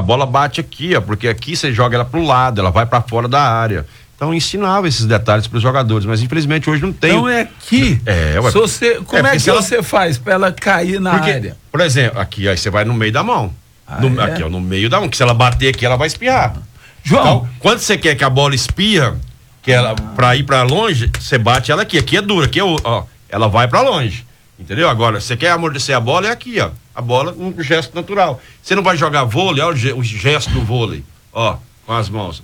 bola bate aqui, ó, porque aqui você joga ela pro lado, ela vai para fora da área. Então ensinava esses detalhes para os jogadores, mas infelizmente hoje não tem. Então é aqui. Como é que você faz para ela cair na área? Por exemplo, aqui aí você vai no meio da mão. Aqui, ó, no meio da mão, que se ela bater aqui, ela vai espirrar. João, então, quando você quer que a bola espirra, que ela para ir para longe, você bate ela aqui é dura, aqui ó, ela vai para longe. Entendeu? Agora, você quer amortecer a bola, é aqui, ó. A bola, um gesto natural. Você não vai jogar vôlei, olha o gesto do vôlei, ó, com as mãos,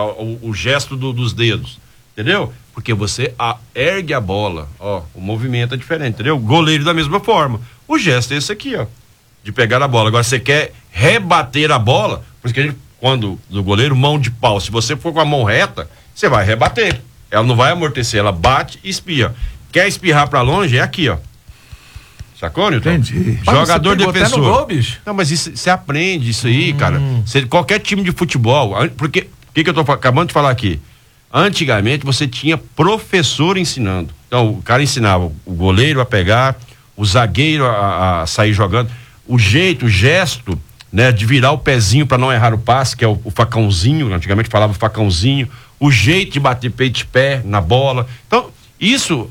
o gesto dos dedos, entendeu? Porque você ergue a bola, ó, o movimento é diferente, entendeu? O goleiro da mesma forma. O gesto é esse aqui, ó, de pegar a bola. Agora, você quer rebater a bola, porque quando do goleiro, mão de pau, se você for com a mão reta, você vai rebater. Ela não vai amortecer, ela bate e espirra. Quer espirrar pra longe, é aqui, ó. Sacou, Nilton? Entendi. Jogador defensor. Gol, bicho? Não, mas você aprende isso aí, cara. Qualquer time de futebol, porque o que eu tô acabando de falar aqui? Antigamente você tinha professor ensinando. Então o cara ensinava o goleiro a pegar, o zagueiro a sair jogando, o gesto, né, de virar o pezinho para não errar o passe, que é o facãozinho, antigamente falava facãozinho, o jeito de bater peito de pé na bola. Então, isso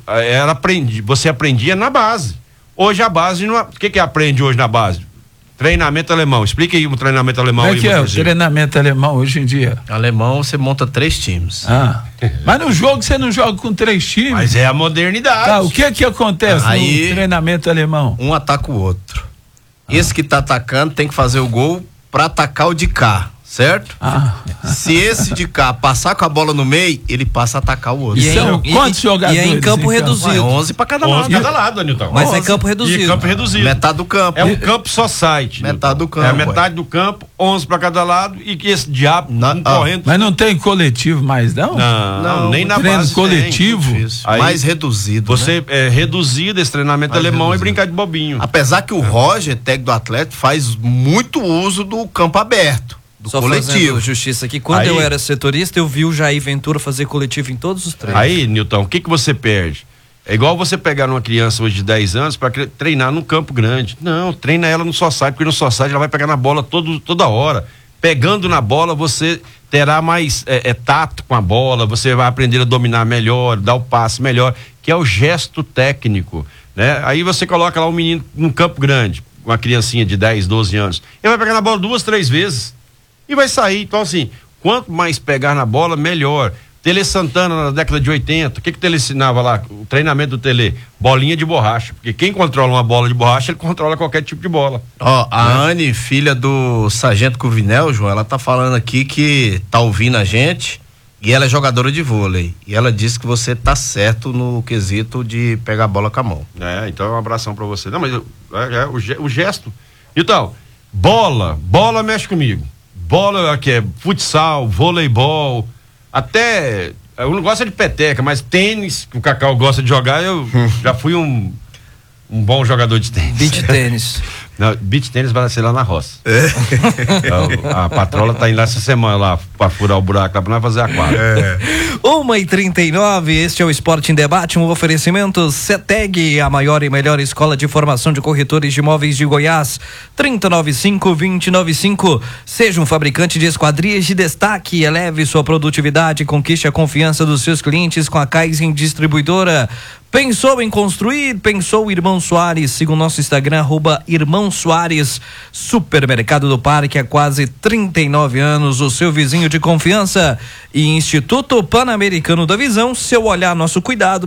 você aprendia na base. Hoje a base não. O que aprende hoje na base? Treinamento alemão. Explica aí o treinamento alemão. Como é que é o treinamento alemão hoje em dia? Alemão, você monta 3 times. Mas no jogo você não joga com 3 times. Mas é a modernidade. Tá, o que acontece no treinamento alemão? Um ataca o outro. Esse que tá atacando tem que fazer o gol pra atacar o de cá, certo? Se esse de cá passar com a bola no meio, ele passa a atacar o outro. E são quantos jogadores? E é em campo reduzido. 11 pra cada lado. 11 cada lado, Anilton. Mas é campo reduzido. E campo reduzido. Metade do campo. É um campo só site. Metade do campo. É metade do campo, 11 pra cada lado e que esse diabo correndo. Mas não tem coletivo mais, não? Não, nem na treino base coletivo. Aí, mais reduzido. Você reduzido esse treinamento alemão e brincar de bobinho. Apesar que o Roger, técnico do Atlético, faz muito uso do campo aberto. Só coletivo. Fazendo justiça aqui, quando eu era setorista, eu vi o Jair Ventura fazer coletivo em todos os treinos. Aí, Nilton, o que você perde? É igual você pegar uma criança hoje de 10 anos para treinar num campo grande. Não, treina ela no society, porque no society ela vai pegar na bola toda hora. Pegando na bola, você terá mais tato com a bola, você vai aprender a dominar melhor, dar o passe melhor, que é o gesto técnico, né? Aí você coloca lá um menino num campo grande, uma criancinha de 10, 12 anos, ele vai pegar na bola 2, 3 vezes. E vai sair. Então, assim, quanto mais pegar na bola, melhor. Tele Santana, na década de 80, o que o Tele ensinava lá? O treinamento do Tele? Bolinha de borracha. Porque quem controla uma bola de borracha, ele controla qualquer tipo de bola. A Anne, filha do Sargento Cruvinel, João, ela tá falando aqui que tá ouvindo a gente e ela é jogadora de vôlei. E ela disse que você tá certo no quesito de pegar a bola com a mão. Então um abração pra você. Não, mas o gesto. Então, bola mexe comigo. Bola que é futsal, voleibol, até eu não gosto de peteca, mas tênis, que o Cacau gosta de jogar, eu já fui um bom jogador de tênis. Beach tênis. Não, beach tênis vai ser lá na roça. A patrola tá indo lá essa semana lá pra furar o buraco lá pra nós fazer a quadra. 1h39, este é o Esporte em Debate, um oferecimento CETEG, a maior e melhor escola de formação de corretores de imóveis de Goiás, 3095-2095. Seja um fabricante de esquadrias de destaque, eleve sua produtividade e conquiste a confiança dos seus clientes com a Kaizen Distribuidora. Pensou em construir? Pensou Irmão Soares. Siga o nosso Instagram, @Irmão Soares. Supermercado do Parque há quase 39 anos, o seu vizinho de confiança. E Instituto Pan-Americano da Visão, seu olhar, nosso cuidado,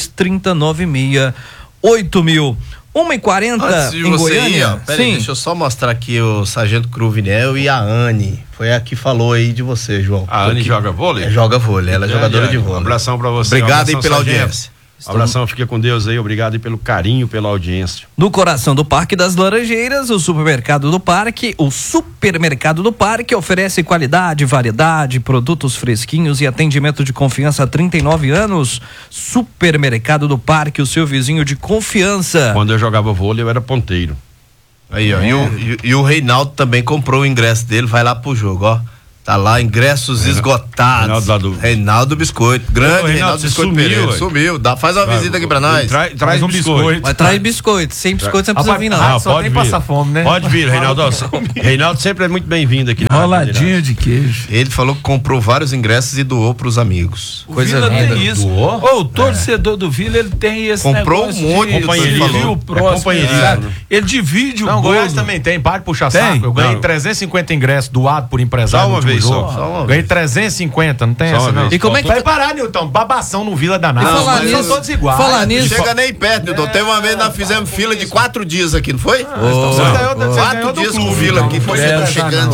62-3096-8000. 1h40 em Goiânia. Sim. Deixa eu só mostrar aqui o Sargento Cruvinel e a Anne. Foi a que falou aí de você, João. A Anne joga vôlei? Joga vôlei, ela é jogadora de vôlei. Um abração pra você. Obrigado aí pela audiência. Um abração, fique com Deus aí, obrigado aí pelo carinho, pela audiência. No coração do Parque das Laranjeiras, o Supermercado do Parque oferece qualidade, variedade, produtos fresquinhos e atendimento de confiança há 39 anos. Supermercado do Parque, o seu vizinho de confiança. Quando eu jogava vôlei, eu era ponteiro. Aí, ó, e o Reinaldo também comprou o ingresso dele, vai lá pro jogo, ó. Tá lá, ingressos esgotados. Reinaldo Biscoito. Grande Reinaldo Biscoito Pereira. Sumiu. Faz uma visita aqui pra nós. Traz um biscoito. Mas traz biscoito. Sem biscoito você não precisa vir, não. Só tem passar fome, né? Pode vir, Reinaldo. Reinaldo sempre é muito bem-vindo aqui. Roladinha de queijo. Ele falou que comprou vários ingressos e doou pros amigos. O Vila tem isso. O torcedor do Vila, ele tem esse comprou um monte de companheirismo próximo. Ele divide o bolo. Goiás também tem, para de puxar saco. Eu ganhei 350 ingressos doado por empresário. Só uma vez só. Ganhei 350, não tem essa não. E como é que vai parar, Nilton? Babação no Vila danado. São todos iguais. Falar nisso. Não chega nem perto, Nilton. Teve uma vez nós fizemos fila de 4 dias aqui, não foi? 4 dias com Vila aqui. Foi chegando.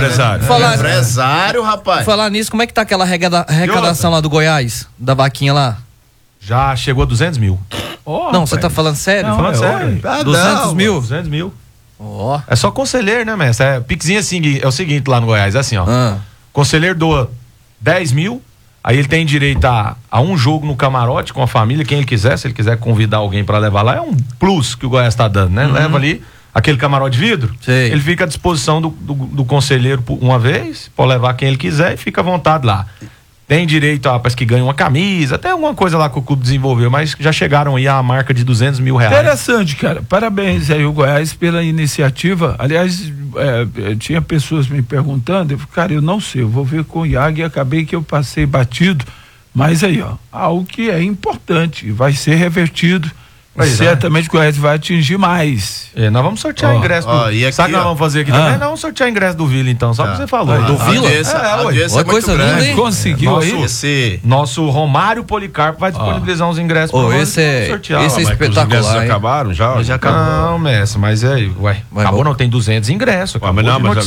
Empresário, rapaz. Falar nisso, como é que tá aquela arrecadação lá do Goiás? Da vaquinha lá? Já chegou a 200 mil. Não, você tá falando sério? Falando sério. 200 mil? 200 mil. É só conselheiro, né, mestre? Pixinho assim, é o seguinte lá no Goiás, é assim, ó. Conselheiro doa 10 mil, aí ele tem direito a um jogo no camarote com a família, quem ele quiser, se ele quiser convidar alguém pra levar lá, é um plus que o Goiás tá dando, né? Leva ali aquele camarote de vidro, ele fica à disposição do conselheiro uma vez, pode levar quem ele quiser e fica à vontade lá. Tem direito a, parece que ganha uma camisa, até alguma coisa lá que o clube desenvolveu, mas já chegaram aí à marca de 200 mil reais. Interessante, cara. Parabéns aí o Goiás pela iniciativa. Aliás, tinha pessoas me perguntando, eu falei, cara, eu não sei, eu vou ver com o Iago e acabei que eu passei batido, mas aí, ó, algo que é importante, vai ser revertido. Certamente o Goiás vai atingir mais. Nós vamos sortear ingresso do Vila. Sabe o que nós vamos fazer aqui também? Nós vamos sortear ingresso do Vila, então. Só que você falou. Do Vila? Olha coisa linda, hein? Conseguiu aí? Nosso Romário Policarpo vai disponibilizar uns ingressos pra nós. Esse é espetacular. Os acabaram já? Já acabou. Não, mestre, mas acabou não, tem 200 ingressos. Mas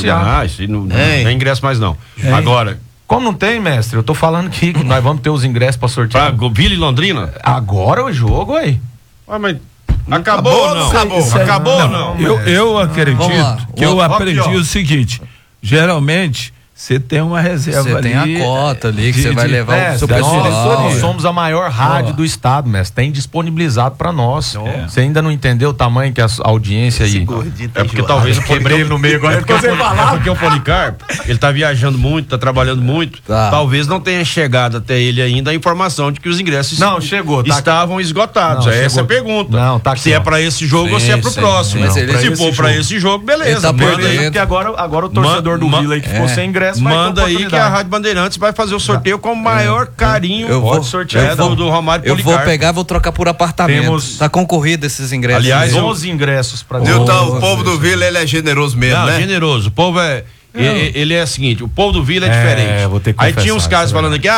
não tem ingresso mais não. Agora... Como não tem, mestre? Eu tô falando aqui que nós vamos ter os ingressos pra sortear. Pra Vila e Londrina? Agora o jogo, aí. Mas acabou não? Acabou não? Eu acredito que eu aprendi o seguinte, geralmente você tem uma reserva ali. Você tem a cota ali que você vai levar o seu pessoal. Nós somos a maior rádio do estado, mestre. Tem disponibilizado pra nós. Você ainda não entendeu o tamanho que a audiência aí. É porque talvez eu quebrei ele no meio agora. Porque o Policarpo, ele tá viajando muito, tá trabalhando muito. Talvez não tenha chegado até ele ainda a informação de que os ingressos estavam esgotados. Essa é a pergunta. Se é pra esse jogo ou se é pro próximo. Se for pra esse jogo, beleza. Manda aí, porque agora o torcedor do Vila aí que ficou sem ingresso. Manda aí que a Rádio Bandeirantes vai fazer o sorteio com o maior carinho. Pode sortear do Romário Policarpo. Eu vou pegar, vou trocar por apartamento. Tá concorrido esses ingressos. Aliás, 11 ingressos pra Nilton, o povo do Vila, ele é generoso mesmo, né? Generoso. O povo ele é o seguinte, o povo do Vila é diferente. Vou ter que aí tinha uns caras falando aqui,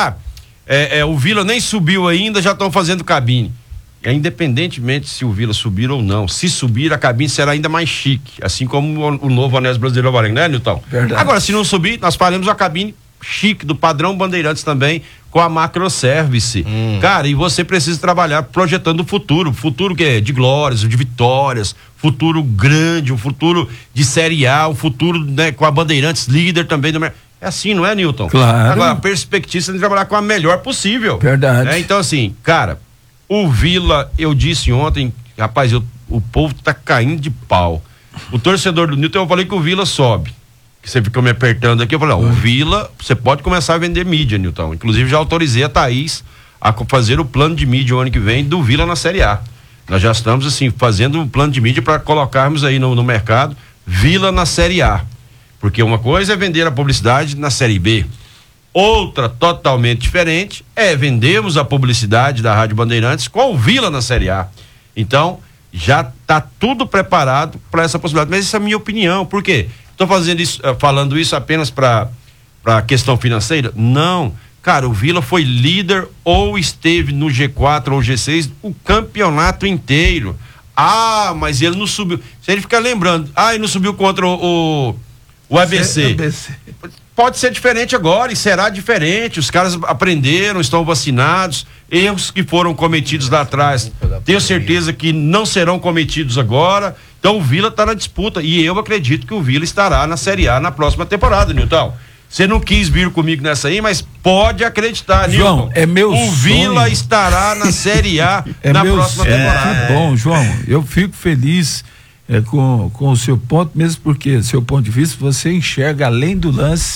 o Vila nem subiu ainda, já estão fazendo cabine. Independentemente se o Vila subir ou não, se subir a cabine será ainda mais chique, assim como o novo Anésio Brasileiro Alvarenga, né, Nilton? Verdade. Agora, se não subir, nós faremos a cabine chique do padrão Bandeirantes também, com a Macroservice. Cara, e você precisa trabalhar projetando o futuro que é de glórias, de vitórias, futuro grande, um futuro de Série A, um futuro, né, com a Bandeirantes líder também do mercado. É assim, não é, Nilton? Claro. Agora, a perspectiva é de trabalhar com a melhor possível. Verdade. Então, assim, cara, o Vila, eu disse ontem, rapaz, o povo tá caindo de pau. O torcedor do Nilton, eu falei que o Vila sobe. Que você ficou me apertando aqui, eu falei, o Vila, você pode começar a vender mídia, Nilton. Inclusive, já autorizei a Thaís a fazer o plano de mídia o ano que vem do Vila na Série A. Nós já estamos, assim, fazendo um plano de mídia para colocarmos aí no mercado Vila na Série A. Porque uma coisa é vender a publicidade na Série B. Outra, totalmente diferente, é vendermos a publicidade da Rádio Bandeirantes com o Vila na Série A. Então, já está tudo preparado para essa possibilidade. Mas essa é a minha opinião. Por quê? Estou falando isso apenas para a questão financeira? Não. Cara, o Vila foi líder ou esteve no G4 ou G6 o campeonato inteiro. Mas ele não subiu. Se ele ficar lembrando, ele não subiu contra o ABC. Pode ser diferente agora e será diferente. Os caras aprenderam, estão vacinados. Erros que foram cometidos lá atrás, tenho certeza que não serão cometidos agora. Então o Vila está na disputa e eu acredito que o Vila estará na Série A na próxima temporada, Nilton. Você não quis vir comigo nessa aí, mas pode acreditar, João, Nilton. é meu sonho. O Vila estará na Série A na próxima temporada. Que bom, João. Eu fico feliz com o seu ponto, mesmo porque, do seu ponto de vista, você enxerga além do lance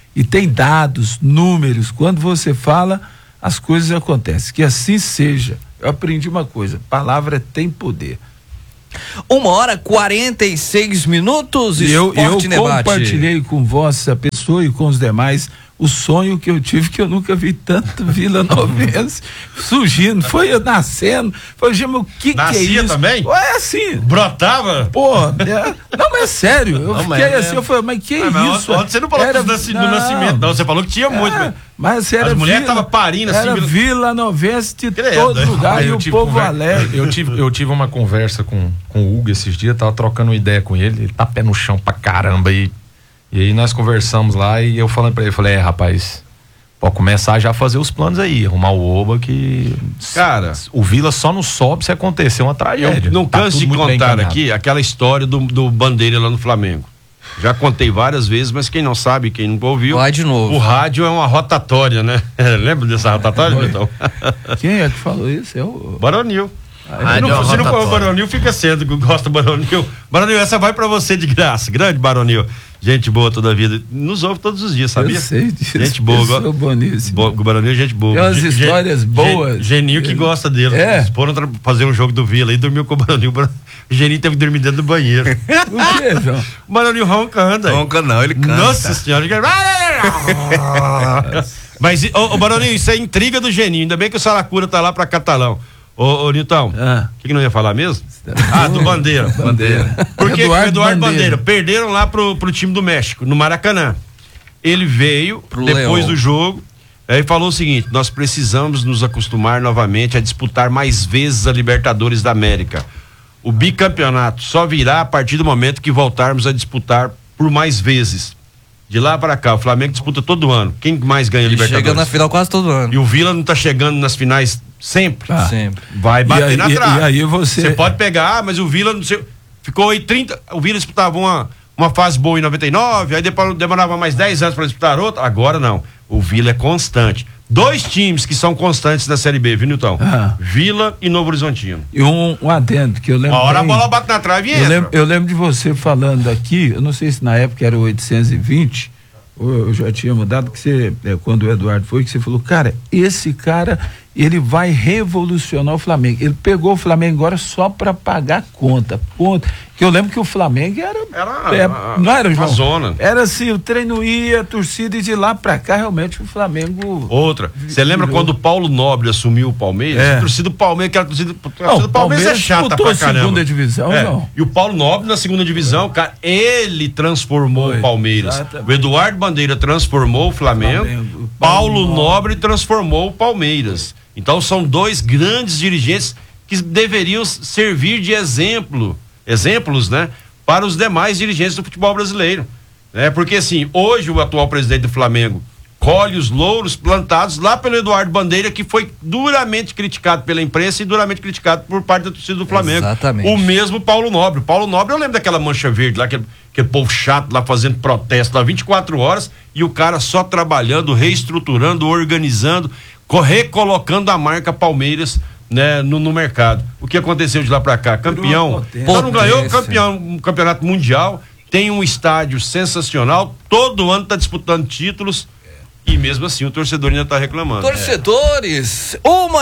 e tem dados, números. Quando você fala, as coisas acontecem. Que assim seja. Eu aprendi uma coisa: palavra tem poder. 1h46. Eu Debate. compartilhei com vossa pessoa e com os demais o sonho que eu tive, que eu nunca vi tanto Vila Novense surgindo, foi eu nascendo, foi o que é isso? Também? É assim. Brotava? Pô, não, mas é sério, eu fiquei assim, eu falei, mas que isso? Ontem você não falou do nascimento, não, você falou que tinha muito, mas era as mulheres estavam parindo assim. Era Vila Novense de todo lugar e o povo alegre. Eu tive uma conversa com o Hugo esses dias, tava trocando uma ideia com ele tá pé no chão pra caramba e aí nós conversamos lá e eu falando pra ele, falei, rapaz, pode começar já a fazer os planos aí, arrumar o Oba que... Cara, o Vila só não sobe se acontecer uma tragédia. Eu não canso de contar aqui aquela história do Bandeira lá no Flamengo. Já contei várias vezes, mas quem não sabe, quem nunca ouviu... Vai de novo. O rádio é uma rotatória, né? Lembra dessa rotatória, então? Quem é que falou isso? É o Baronil. Se não for o Baronil, fica sendo, gosta do Baronil. Baronil, essa vai pra você de graça. Grande Baronil. Gente boa toda a vida. Nos ouve todos os dias, sabia? Eu sei disso. Gente boa. Eu boníssimo. O Baronil é gente boa. Tem umas histórias boas. Geninho que gosta dele. Eles foram fazer um jogo do Vila e dormiu com o Baronil. O Geninho teve que dormir dentro do banheiro. O que, João? O Baronil roncando. Ronca não, ele canta. Nossa senhora. Mas, ô Baronil, isso é intriga do Geninho. Ainda bem que o Saracura tá lá pra Catalão. Ô Nilton, o que não ia falar mesmo? Do Bandeira. Porque o Eduardo Bandeira perderam lá pro time do México, no Maracanã. Ele veio depois do jogo, aí falou o seguinte: nós precisamos nos acostumar novamente a disputar mais vezes a Libertadores da América. O bicampeonato só virá a partir do momento que voltarmos a disputar por mais vezes. De lá para cá, o Flamengo disputa todo ano. Quem mais ganha a Libertadores? Chega na final quase todo ano. E o Vila não tá chegando nas finais sempre? Sempre. Vai bater na trave. E aí você pode pegar, mas o Vila não sei, ficou aí 30. O Vila disputava uma fase boa em 99, aí depois demorava mais 10 anos para disputar outra. Agora não. O Vila é constante. 2 times que são constantes na Série B, viu, Nilton? Vila e Novo Horizontino. E um adendo que eu lembro. A hora a bola bate na trave e entra. Eu lembro de você falando aqui, eu não sei se na época era 820, ou eu já tinha mudado, que você, quando o Eduardo foi, que você falou, cara, esse cara, ele vai revolucionar o Flamengo. Ele pegou o Flamengo agora só para pagar conta. Que eu lembro que o Flamengo não era, João? Zona. Era assim, o treino ia, a torcida, e de lá pra cá, realmente, o Flamengo... Outra. Você lembra quando o Paulo Nobre assumiu o Palmeiras? A torcida do Palmeiras, aquela torcida do Palmeiras é chata pra caramba. Segunda divisão, não. E o Paulo Nobre na segunda divisão, cara, ele transformou o Palmeiras. Exatamente. O Eduardo Bandeira transformou o Flamengo. Paulo Nobre transformou o Palmeiras. Então são 2 grandes dirigentes que deveriam servir de exemplos, né, para os demais dirigentes do futebol brasileiro, né? Porque assim, hoje o atual presidente do Flamengo colhe os louros plantados lá pelo Eduardo Bandeira, que foi duramente criticado pela imprensa e duramente criticado por parte da torcida do Flamengo. Exatamente. O mesmo Paulo Nobre. Paulo Nobre, eu lembro daquela mancha verde lá, aquele povo chato lá fazendo protesto lá 24 horas e o cara só trabalhando, reestruturando, organizando, recolocando a marca Palmeiras, né, no mercado. O que aconteceu de lá pra cá? Campeão. Só não ganhou um campeonato mundial, tem um estádio sensacional, todo ano tá disputando títulos e mesmo assim o torcedor ainda tá reclamando. Torcedores,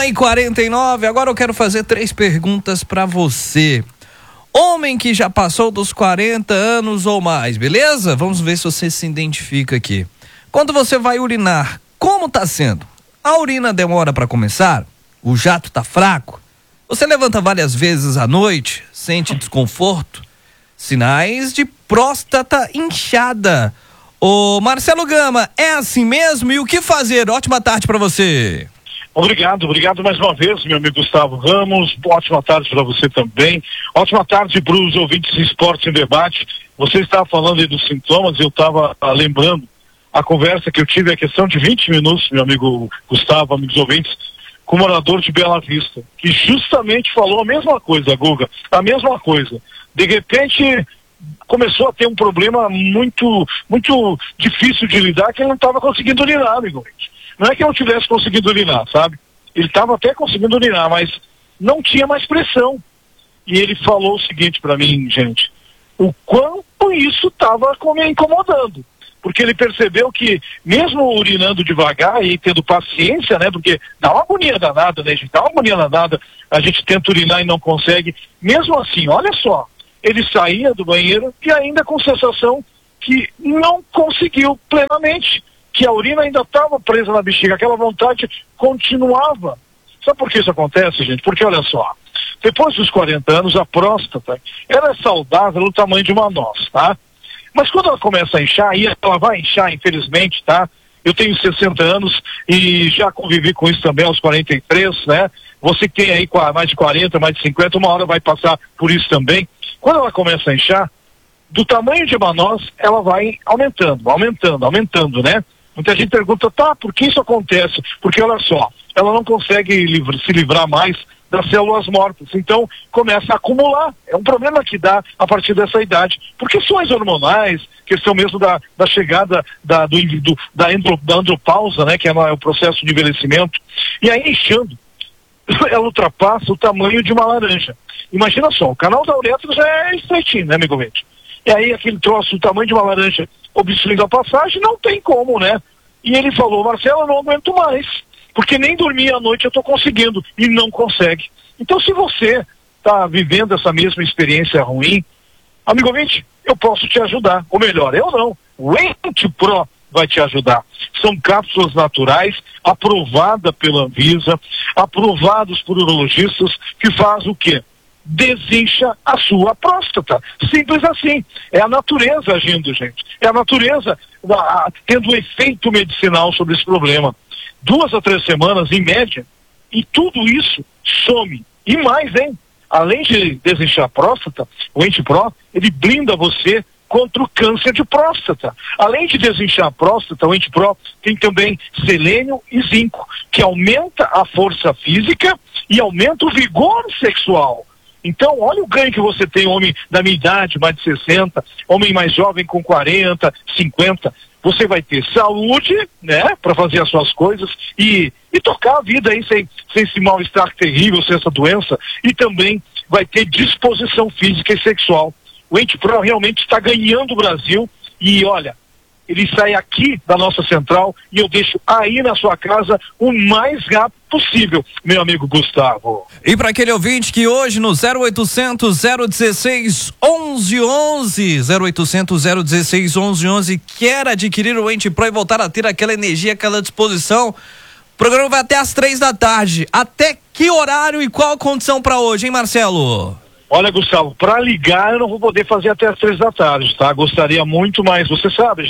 1h49, agora eu quero fazer 3 perguntas pra você. Homem que já passou dos 40 anos ou mais, beleza? Vamos ver se você se identifica aqui. Quando você vai urinar, como tá sendo? A urina demora para começar? O jato tá fraco? Você levanta várias vezes à noite? Sente desconforto? Sinais de próstata inchada. Ô Marcelo Gama, é assim mesmo? E o que fazer? Ótima tarde para você. Obrigado mais uma vez, meu amigo Gustavo Ramos. Ótima tarde para você também. Ótima tarde para os ouvintes de Esporte em Debate. Você estava falando aí dos sintomas, eu estava lembrando a conversa que eu tive, a questão de 20 minutos, meu amigo Gustavo, amigos ouvintes, com o morador de Bela Vista, que justamente falou a mesma coisa, Guga, a mesma coisa. De repente, começou a ter um problema muito difícil de lidar, que ele não estava conseguindo urinar, amigo. Não é que eu não tivesse conseguindo urinar, sabe? Ele estava até conseguindo urinar, mas não tinha mais pressão. E ele falou o seguinte para mim, gente, o quanto isso estava me incomodando. porque ele percebeu que, mesmo urinando devagar e tendo paciência, né, porque dá uma agonia danada, né, gente, dá uma agonia danada, a gente tenta urinar e não consegue, mesmo assim, olha só, ele saía do banheiro e ainda com sensação que não conseguiu plenamente, que a urina ainda estava presa na bexiga, aquela vontade continuava. Sabe por que isso acontece, gente? Porque olha só, depois dos 40 anos, a próstata, ela é saudável no tamanho de uma noz, tá? Mas quando ela começa a inchar, e ela vai inchar, infelizmente, tá? Eu tenho 60 anos e já convivi com isso também aos 43, né? Você que tem aí mais de 40, mais de 50, uma hora vai passar por isso também. Quando ela começa a inchar, do tamanho de uma noz, ela vai aumentando, né? Muita gente pergunta, tá, por que isso acontece? Porque olha só, ela não consegue se livrar mais das células mortas, então começa a acumular, é um problema que dá a partir dessa idade, por questões hormonais, questão mesmo da chegada da andropausa, né, que é o processo de envelhecimento, e aí inchando, ela ultrapassa o tamanho de uma laranja. Imagina só, o canal da uretra já é estreitinho, né, amigo ouvinte? E aí aquele troço do tamanho de uma laranja obstruindo a passagem, não tem como, né? E ele falou, Marcelo, eu não aguento mais, porque nem dormir à noite eu tô conseguindo, e não consegue. Então, se você tá vivendo essa mesma experiência ruim, amigo ouvinte, eu posso te ajudar, ou melhor, eu não, o Ente Pro vai te ajudar. São cápsulas naturais, aprovada pela Anvisa, aprovados por urologistas, que faz o quê? Desincha a sua próstata. Simples assim. É a natureza agindo, gente. É a natureza tendo um efeito medicinal sobre esse problema. 2 a 3 semanas, em média, e tudo isso some. E mais, hein? Além de desinchar a próstata, o Ente Pro, ele blinda você contra o câncer de próstata. Além de desinchar a próstata, o Ente Pro tem também selênio e zinco, que aumenta a força física e aumenta o vigor sexual. Então, olha o ganho que você tem, homem da minha idade, mais de 60, homem mais jovem com 40, 50. Você vai ter saúde, né, para fazer as suas coisas e tocar a vida aí sem esse mal-estar terrível, sem essa doença, e também vai ter disposição física e sexual. O Ente Pro realmente está ganhando o Brasil e, olha, ele sai aqui da nossa central e eu deixo aí na sua casa o mais rápido possível, meu amigo Gustavo. E para aquele ouvinte que hoje no 0800 016 1111 0800 016 1111 quer adquirir o Ente Pro e voltar a ter aquela energia, aquela disposição, o programa vai até às 3 da tarde. Até que horário e qual a condição para hoje, hein, Marcelo? Olha, Gustavo, para ligar eu não vou poder fazer até às 3 da tarde, tá? Gostaria muito mais, você sabe,